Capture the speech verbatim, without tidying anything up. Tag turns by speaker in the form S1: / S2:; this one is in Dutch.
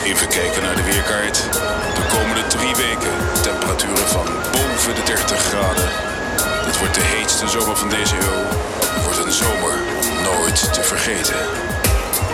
S1: Even kijken naar de weerkaart. De komende drie weken temperaturen van boven de dertig graden. Dit wordt de heetste zomer van deze eeuw. Het wordt een zomer om nooit te vergeten.